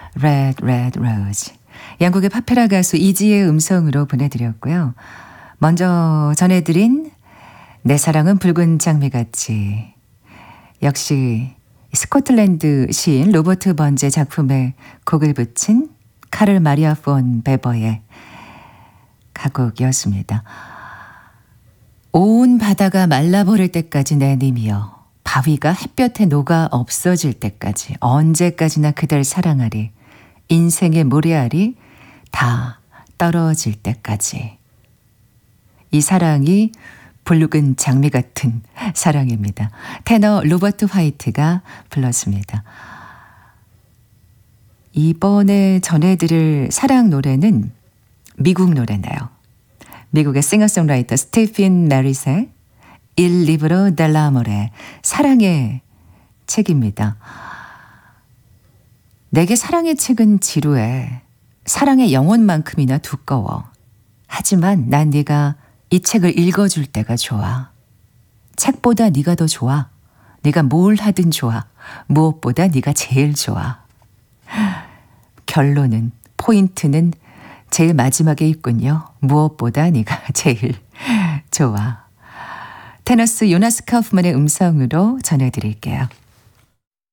Red Red Rose. 영국의 파페라 가수 이지의 음성으로 보내드렸고요. 먼저 전해드린 내 사랑은 붉은 장미같이, 역시 스코틀랜드 시인 로버트 번제 작품에 곡을 붙인 카를 마리아 폰 베버의 가곡이었습니다. 온 바다가 말라버릴 때까지 내 님이여, 바위가 햇볕에 녹아 없어질 때까지 언제까지나 그댈 사랑하리, 인생의 모래알이 다 떨어질 때까지. 이 사랑이 붉은 장미 같은 사랑입니다. 테너 로버트 화이트가 불렀습니다. 이번에 전해드릴 사랑 노래는 미국 노래네요. 미국의 싱어송라이터 스티픈 메리색 Il libro dell'amore, 사랑의 책입니다. 내게 사랑의 책은 지루해. 사랑의 영혼만큼이나 두꺼워. 하지만 난 네가 이 책을 읽어줄 때가 좋아. 책보다 네가 더 좋아. 네가 뭘 하든 좋아. 무엇보다 네가 제일 좋아. 결론은, 포인트는 제일 마지막에 있군요. 무엇보다 네가 제일 좋아. 테너스 요나스 카우프만의 음성으로 전해드릴게요.